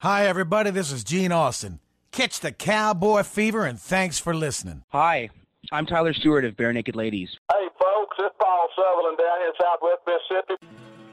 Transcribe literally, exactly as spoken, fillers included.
Hi, everybody. This is Gene Austin. Catch the cowboy fever, and thanks for listening. Hi, I'm Tyler Stewart of Bare Naked Ladies. Hey, folks, it's Paul Sutherland down here in Southwest Mississippi.